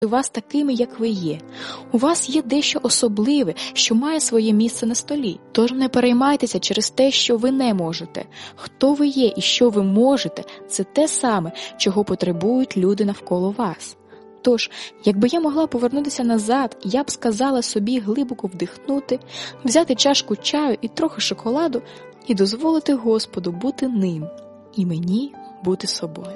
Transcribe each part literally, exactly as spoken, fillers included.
вас такими, як ви є. У вас є дещо особливе, що має своє місце на столі. Тож не переймайтеся через те, що ви не можете. Хто ви є і що ви можете – це те саме, чого потребують люди навколо вас. Тож, якби я могла повернутися назад, я б сказала собі глибоко вдихнути, взяти чашку чаю і трохи шоколаду і дозволити Господу бути ним, і мені бути собою.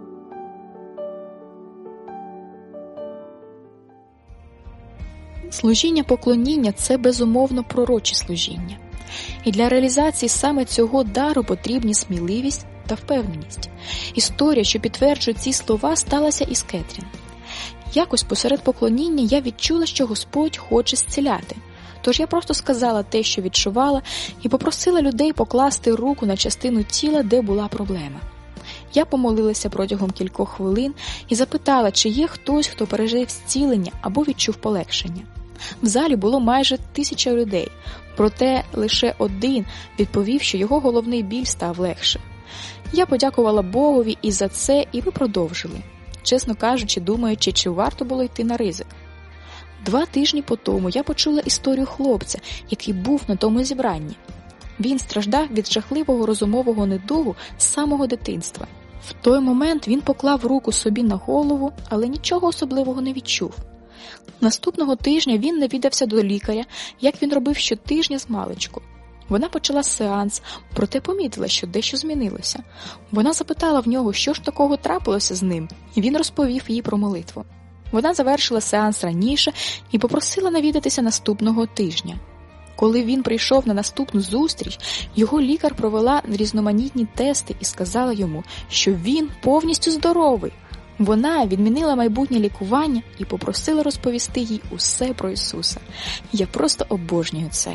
Служіння поклоніння – це безумовно пророче служіння. І для реалізації саме цього дару потрібні сміливість та впевненість. Історія, що підтверджує ці слова, сталася із Кетрін. Якось посеред поклоніння я відчула, що Господь хоче зціляти. Тож я просто сказала те, що відчувала, і попросила людей покласти руку на частину тіла, де була проблема. Я помолилася протягом кількох хвилин і запитала, чи є хтось, хто пережив зцілення або відчув полегшення. В залі було майже тисяча людей, проте лише один відповів, що його головний біль став легше. Я подякувала Богові і за це, і ми продовжили, чесно кажучи, думаючи, чи варто було йти на ризик. Два тижні по тому я почула історію хлопця, який був на тому зібранні. Він страждав від жахливого розумового недугу з самого дитинства. В той момент він поклав руку собі на голову, але нічого особливого не відчув. Наступного тижня він навідався до лікаря, як він робив щотижня з маличку. Вона почала сеанс, проте помітила, що дещо змінилося. Вона запитала в нього, що ж такого трапилося з ним, і він розповів їй про молитву. Вона завершила сеанс раніше і попросила навідатися наступного тижня. Коли він прийшов на наступну зустріч, його лікар провела різноманітні тести і сказала йому, що він повністю здоровий. Вона відмінила майбутнє лікування і попросила розповісти їй усе про Ісуса. Я просто обожнюю це.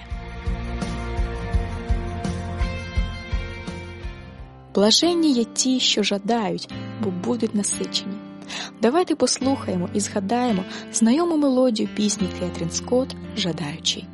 Блаженні є ті, що жадають, бо будуть насичені. Давайте послухаємо і згадаємо знайому мелодію пісні Кетрін Скотт «Жадаючий».